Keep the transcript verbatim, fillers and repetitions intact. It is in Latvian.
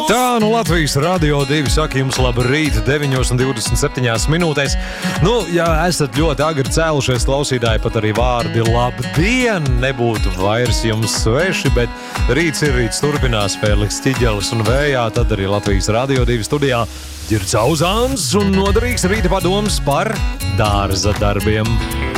Tā, nu Latvijas Radio divi saka jums labrīt, deviņos un divdesmit septiņās minūtēs. Nu, ja esat ļoti agri cēlušies, klausītāji, pat arī vārdi labdien nebūtu vairs jums sveši, bet rīts ir rīts turpinās Fēliks Ķiģelis un vējā, tad arī Latvijas Radio divi studijā Ģirds Auzāns un noderīgs rīta padoms par dārza darbiem.